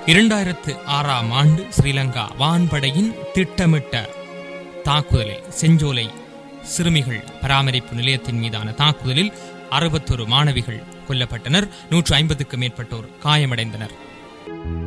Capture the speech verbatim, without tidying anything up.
இரண்டாயிரத்து ஆறாம் ஆண்டு ஸ்ரீலங்கா வான்படையின் திட்டமிட்ட தாக்குதலில் செஞ்சோலை சிறுமிகள் பராமரிப்பு நிலையத்தின் மீதான தாக்குதலில் அறுபத்தொரு மாணவிகள் கொல்லப்பட்டனர். நூற்று ஐம்பதுக்கும் மேற்பட்டோர் காயமடைந்தனர்.